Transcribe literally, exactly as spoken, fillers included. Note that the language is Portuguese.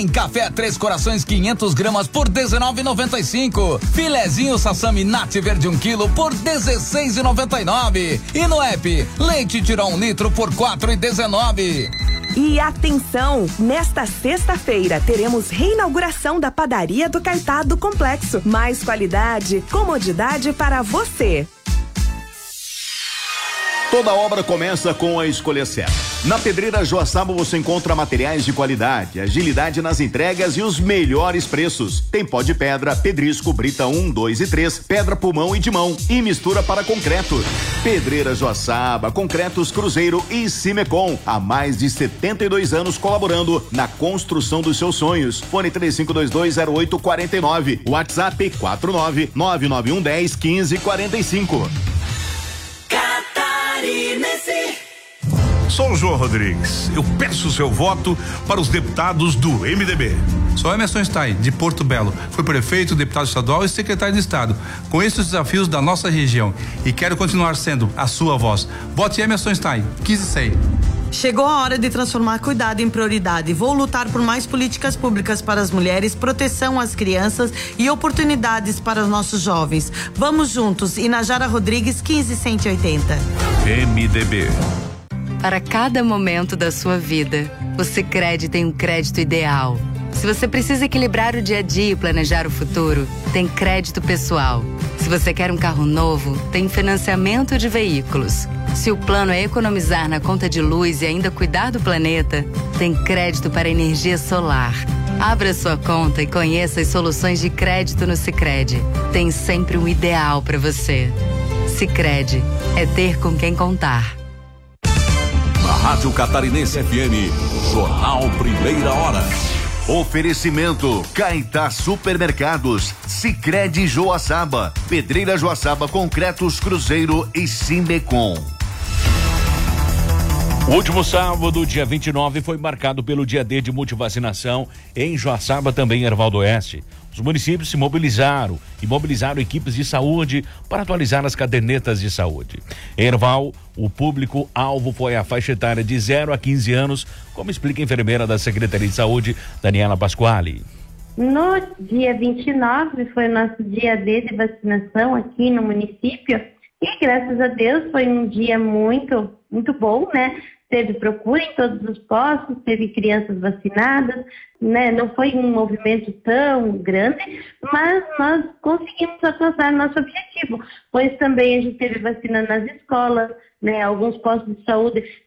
Tem café Três Corações quinhentas gramas por dezenove e noventa e cinco. Filezinho Sassami Nat Verde um quilo por dezesseis e noventa e nove. E no app, leite Tirol um litro por quatro e dezenove. E atenção, nesta sexta-feira teremos reinauguração da padaria do Caetá do Complexo. Mais qualidade, comodidade para você. Toda obra começa com a escolha certa. Na Pedreira Joaçaba você encontra materiais de qualidade, agilidade nas entregas e os melhores preços. Tem pó de pedra, pedrisco, brita um, dois e três, pedra pulmão e de mão e mistura para concreto. Pedreira Joaçaba, Concretos Cruzeiro e Cimecom. Há mais de setenta e dois anos colaborando na construção dos seus sonhos. Fone três cinco dois dois zero oito quatro nove. WhatsApp quatro nove nove nove um um zero um cinco quatro cinco. Sou o João Rodrigues. Eu peço o seu voto para os deputados do M D B. Sou Emerson Stein, de Porto Belo. Fui prefeito, deputado estadual e secretário de Estado. Conheço os desafios da nossa região e quero continuar sendo a sua voz. Vote Emerson Stein, quinze cem. Chegou a hora de transformar cuidado em prioridade. Vou lutar por mais políticas públicas para as mulheres, proteção às crianças e oportunidades para os nossos jovens. Vamos juntos. Inajara Rodrigues, quinze cento e oitenta. M D B. Para cada momento da sua vida, o Sicredi tem um crédito ideal. Se você precisa equilibrar o dia a dia e planejar o futuro, tem crédito pessoal. Se você quer um carro novo, tem financiamento de veículos. Se o plano é economizar na conta de luz e ainda cuidar do planeta, tem crédito para energia solar. Abra sua conta e conheça as soluções de crédito no Sicredi. Tem sempre um ideal para você. Sicredi é ter com quem contar. Na Rádio Catarinense F M, Jornal Primeira Hora. Oferecimento Caetá Supermercados, Sicredi Joaçaba, Pedreira Joaçaba, Concretos Cruzeiro e Cimecom. O último sábado, dia vinte e nove, foi marcado pelo dia D de multivacinação em Joaçaba, também em Erval do Oeste. Os municípios se mobilizaram e mobilizaram equipes de saúde para atualizar as cadernetas de saúde. Em Erval, o público-alvo foi a faixa etária de zero a quinze anos, como explica a enfermeira da Secretaria de Saúde, Daniela Pasquale. No dia vinte e nove foi o nosso dia D de vacinação aqui no município e graças a Deus foi um dia muito, muito bom, né? Teve procura em todos os postos, teve crianças vacinadas, né? Não foi um movimento tão grande, mas nós conseguimos alcançar nosso objetivo, pois também a gente teve vacina nas escolas, né? Alguns postos de saúde